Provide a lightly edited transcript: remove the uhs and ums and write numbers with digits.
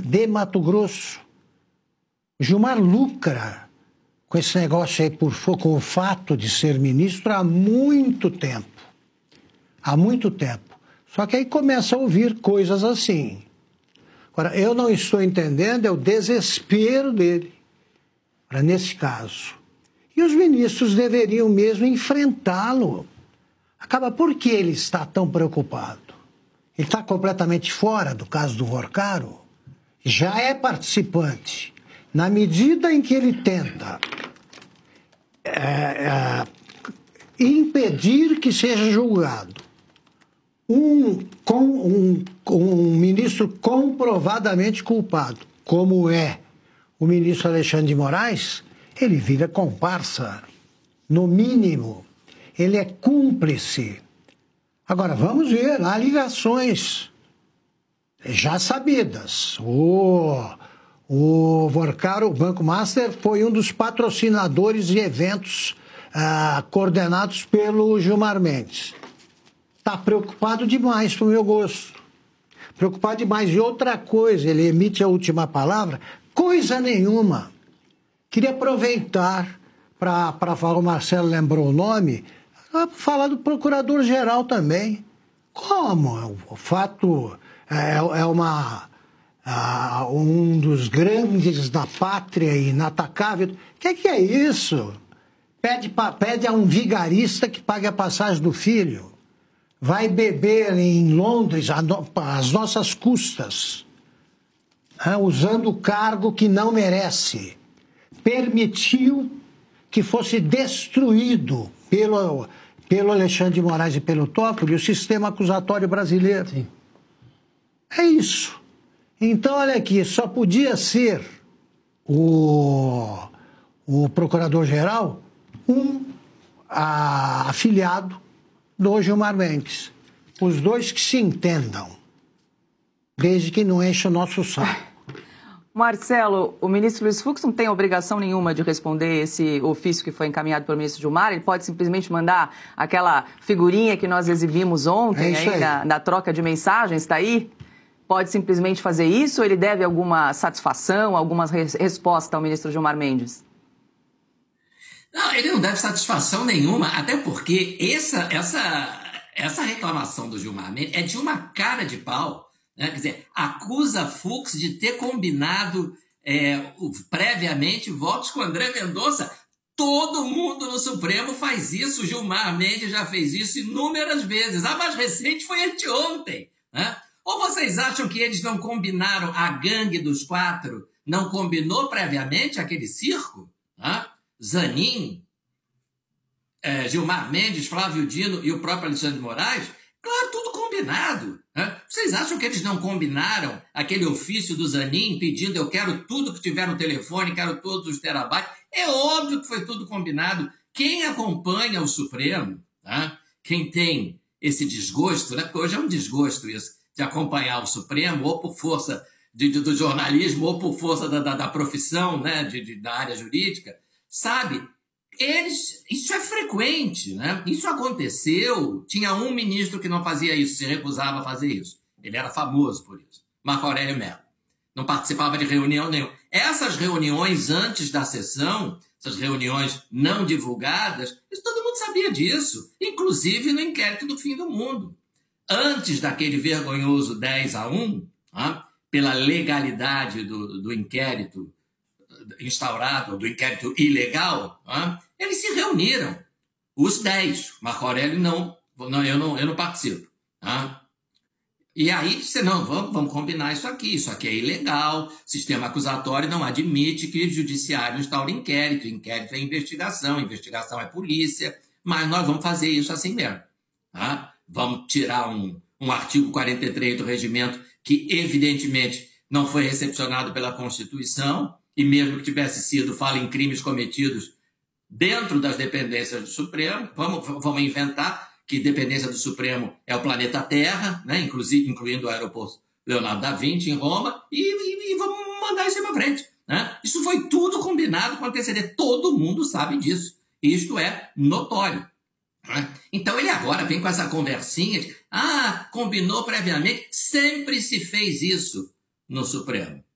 de Mato Grosso. O Gilmar lucra com esse negócio aí, com o fato de ser ministro há muito tempo. Há muito tempo. Só que aí começa a ouvir coisas assim. Agora, eu não estou entendendo é o desespero dele, nesse caso. E os ministros deveriam mesmo enfrentá-lo. Acaba, por que ele está tão preocupado? Ele está completamente fora do caso do Vorcaro? Já é participante. Na medida em que ele tenta impedir que seja julgado um ministro comprovadamente culpado, como é o ministro Alexandre de Moraes, ele vira comparsa, no mínimo. Ele é cúmplice. Agora, vamos ver, há ligações já sabidas. O Vorcaro, o Banco Master, foi um dos patrocinadores de eventos coordenados pelo Gilmar Mendes. Está preocupado demais, para o meu gosto. Preocupado demais. E outra coisa, ele emite a última palavra, coisa nenhuma. Queria aproveitar para falar, o Marcelo lembrou o nome, falar do procurador-geral também. Como? O fato um dos grandes da pátria, inatacável. O que é isso? Pede a um vigarista que pague a passagem do filho. Vai beber em Londres às nossas custas, usando o cargo que não merece. Permitiu que fosse destruído pelo Alexandre de Moraes e pelo Toffoli o sistema acusatório brasileiro. Sim. É isso. Então, olha aqui, só podia ser o procurador-geral afiliado do Gilmar Mendes. Os dois que se entendam, desde que não enche o nosso saco. Marcelo, o ministro Luiz Fux não tem obrigação nenhuma de responder esse ofício que foi encaminhado pelo ministro Gilmar. Ele pode simplesmente mandar aquela figurinha que nós exibimos ontem na troca de mensagens, está aí? Pode simplesmente fazer isso ou ele deve alguma satisfação, alguma resposta ao ministro Gilmar Mendes? Não, ele não deve satisfação nenhuma, até porque essa reclamação do Gilmar Mendes é de uma cara de pau. Quer dizer, acusa Fux de ter combinado previamente votos com André Mendonça. Todo mundo no Supremo faz isso. O Gilmar Mendes já fez isso inúmeras vezes. A mais recente foi anteontem. Ou vocês acham que eles não combinaram, a gangue dos quatro não combinou previamente aquele circo? Zanin, Gilmar Mendes, Flávio Dino e o próprio Alexandre de Moraes? Claro, tudo combinado. Vocês acham que eles não combinaram aquele ofício do Zanin pedindo eu quero tudo que tiver no telefone, quero todos os terabytes? É óbvio que foi tudo combinado. Quem acompanha o Supremo, quem tem esse desgosto, porque hoje é um desgosto isso, de acompanhar o Supremo, ou por força do jornalismo, ou por força da profissão, da área jurídica, sabe? Isso é frequente, Isso aconteceu. Tinha um ministro que não fazia isso, se recusava a fazer isso. Ele era famoso por isso. Marco Aurélio Mello. Não participava de reunião nenhuma. Essas reuniões antes da sessão, essas reuniões não divulgadas, todo mundo sabia disso. Inclusive no inquérito do fim do mundo. Antes daquele vergonhoso 10-1, pela legalidade do inquérito instaurado, do inquérito ilegal, eles se reuniram, os 10. Marco Aurélio eu não participo. E aí disse, não, vamos combinar isso aqui é ilegal, sistema acusatório não admite que o judiciário instaure inquérito é investigação é polícia, mas nós vamos fazer isso assim mesmo. Vamos tirar um artigo 43 do regimento que evidentemente não foi recepcionado pela Constituição, e mesmo que tivesse sido, fala em crimes cometidos dentro das dependências do Supremo. Vamos inventar que dependência do Supremo é o planeta Terra, incluindo o aeroporto Leonardo da Vinci em Roma, e vamos mandar isso para frente. Isso foi tudo combinado com antecedência. Todo mundo sabe disso. Isto é notório. Então ele agora vem com essa conversinha de combinou previamente. Sempre se fez isso no Supremo.